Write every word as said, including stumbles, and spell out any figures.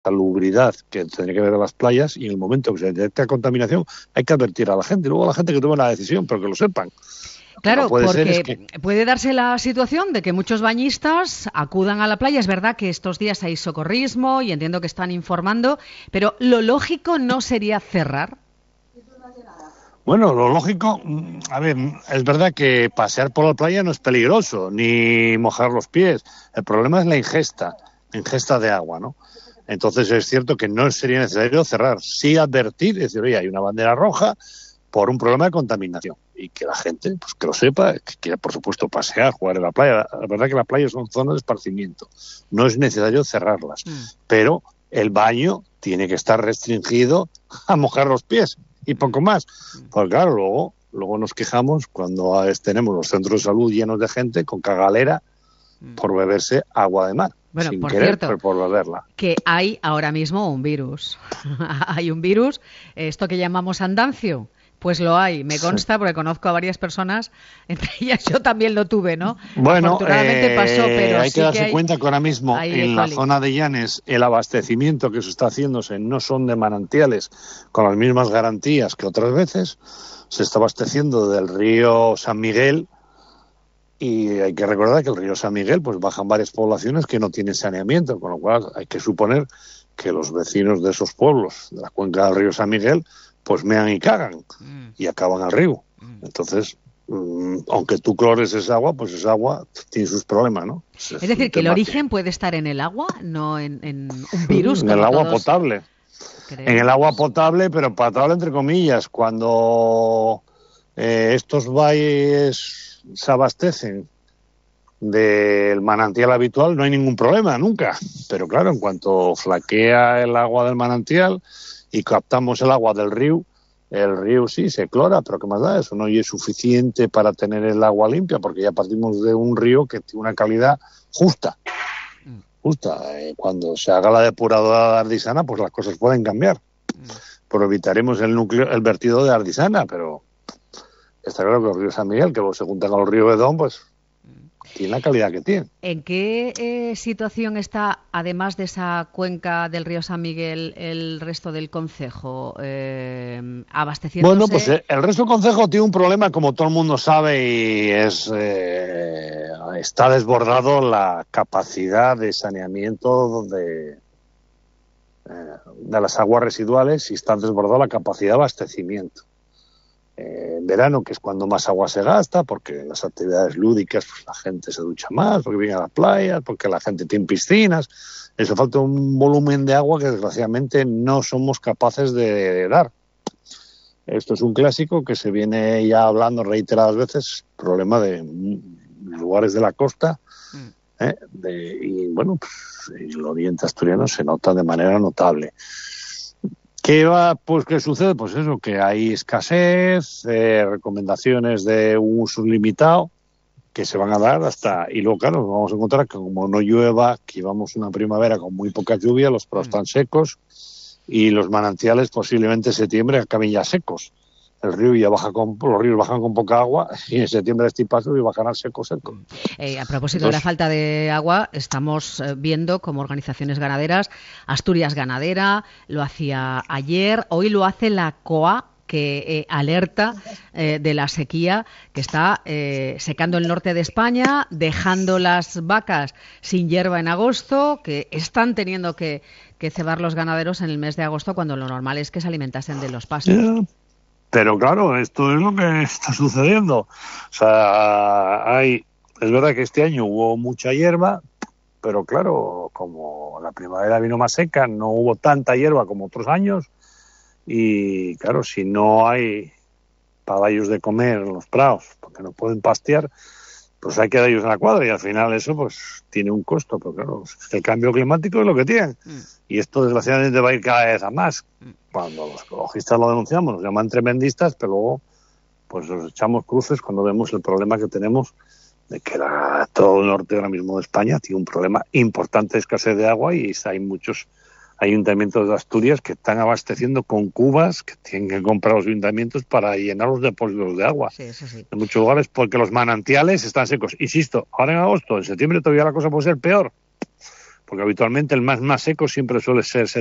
salubridad que tendría que ver a las playas, y en el momento que se detecta contaminación hay que advertir a la gente, luego a la gente que tome la decisión, pero que lo sepan. Claro, no puede porque ser, es que... puede darse la situación de que muchos bañistas acudan a la playa. Es verdad que estos días hay socorrismo y entiendo que están informando, pero lo lógico no sería cerrar. Bueno, lo lógico, a ver, es verdad que pasear por la playa no es peligroso, ni mojar los pies. El problema es la ingesta, la ingesta de agua, ¿no? Entonces es cierto que no sería necesario cerrar, sí advertir, es decir, oye, hay una bandera roja por un problema de contaminación, y que la gente, pues que lo sepa, que quiera, por supuesto, pasear, jugar en la playa. La verdad que las playas son zonas de esparcimiento, no es necesario cerrarlas, mm. pero el baño tiene que estar restringido a mojar los pies y poco más, porque claro, luego, luego nos quejamos cuando tenemos los centros de salud llenos de gente con cagalera por beberse agua de mar. Bueno, sin por querer, cierto, pero por beberla. Que hay ahora mismo un virus. Hay un virus, esto que llamamos andancio. Pues lo hay, me consta, porque conozco a varias personas, entre ellas yo también lo tuve, ¿no? Bueno, afortunadamente eh, pasó, pero hay sí que darse que hay, cuenta que ahora mismo en la zona de Llanes el abastecimiento que se está haciéndose no son de manantiales con las mismas garantías que otras veces, se está abasteciendo del río San Miguel, y hay que recordar que el río San Miguel pues bajan varias poblaciones que no tienen saneamiento, con lo cual hay que suponer que los vecinos de esos pueblos de la cuenca del río San Miguel pues mean y cagan mm. y acaban al río. Mm. Entonces, mmm, aunque tú clores esa agua, pues esa agua tiene sus problemas, ¿no? Es, es decir, que el origen que... puede estar en el agua, no en, en un virus. En el agua todos... potable. Creemos. En el agua potable, pero potable entre comillas. Cuando eh, estos valles se abastecen del manantial habitual, no hay ningún problema, nunca. Pero claro, en cuanto flaquea el agua del manantial y captamos el agua del río, el río sí se clora, pero ¿qué más da? Eso no es suficiente para tener el agua limpia, porque ya partimos de un río que tiene una calidad justa. Justa. Eh, cuando se haga la depuradora de Ardisana, pues las cosas pueden cambiar. Pero evitaremos el núcleo, el vertido de Ardisana, pero está claro que el río San Miguel, que se junta con el río Bedón, pues tiene la calidad que tiene. ¿En qué eh, situación está, además de esa cuenca del río San Miguel, el resto del concejo? Eh, abasteciéndose... Bueno, pues eh, el resto del concejo tiene un problema, como todo el mundo sabe, y es eh, está desbordado la capacidad de saneamiento de, eh, de las aguas residuales, y está desbordada la capacidad de abastecimiento. En verano, que es cuando más agua se gasta, porque en las actividades lúdicas pues, la gente se ducha más, porque viene a las playas, porque la gente tiene piscinas. Eso falta un volumen de agua que desgraciadamente no somos capaces de, de dar. Esto es un clásico que se viene ya hablando reiteradas veces, problema de lugares de la costa, ¿eh? de, y bueno, pues, en el oriente asturiano se nota de manera notable. ¿Qué va? Pues ¿qué sucede? Pues eso, que hay escasez, eh, recomendaciones de un uso limitado que se van a dar hasta, y luego claro, nos vamos a encontrar que como no llueva, que llevamos una primavera con muy poca lluvia, los prados están secos y los manantiales posiblemente en septiembre acaben ya secos. El río ya baja con, los ríos bajan con poca agua y en septiembre este paso y bajarán seco, seco. Eh, a propósito Entonces, de la falta de agua, estamos eh, viendo como organizaciones ganaderas, Asturias Ganadera lo hacía ayer, hoy lo hace la C O A, que eh, alerta eh, de la sequía que está eh, secando el norte de España, dejando las vacas sin hierba en agosto, que están teniendo que, que cebar los ganaderos en el mes de agosto, cuando lo normal es que se alimentasen de los pastos. Yeah. Pero claro, esto es lo que está sucediendo. O sea, hay, es verdad que este año hubo mucha hierba, pero claro, como la primavera vino más seca, no hubo tanta hierba como otros años. Y claro, si no hay para ellos de comer en los prados, porque no pueden pastear, pues hay que dar ellos en la cuadra, y al final eso pues tiene un costo. Pero claro, el cambio climático es lo que tiene. Mm. Y esto desgraciadamente va a ir cada vez a más. Cuando los ecologistas lo denunciamos, nos llaman tremendistas, pero luego pues nos echamos cruces cuando vemos el problema que tenemos de que la, todo el norte ahora mismo de España tiene un problema importante de escasez de agua, y hay muchos ayuntamientos de Asturias que están abasteciendo con cubas que tienen que comprar los ayuntamientos para llenar los depósitos de agua. Sí, eso sí. En muchos lugares, porque los manantiales están secos. Insisto, ahora en agosto, en septiembre todavía la cosa puede ser peor, porque habitualmente el más más seco siempre suele ser